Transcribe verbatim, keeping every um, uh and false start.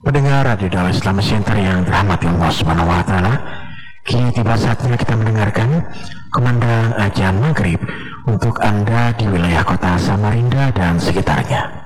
Pendengar Radio Dakwah Islam Center yang dirahmati Allah Subhanahu wa taala, kini tiba saatnya kita mendengarkan kumandang ajan maghrib untuk Anda di wilayah kota Samarinda dan sekitarnya.